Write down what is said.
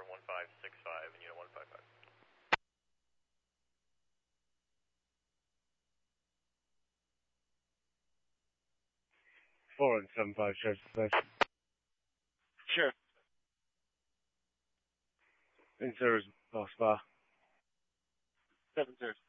turn 1565 and unit 155. Four and 75 shows the station. Sure. In zeros, last bar. 7 zeros.